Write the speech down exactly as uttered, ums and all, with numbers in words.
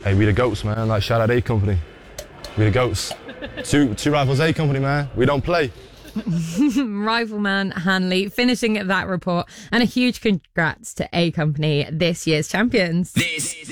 Hey, we the goats, man. Like, shout out A Company. We the goats. Two, two rivals A Company, man. We don't play. Rivalman Hanley finishing that report, and a huge congrats to A Company, this year's champions. This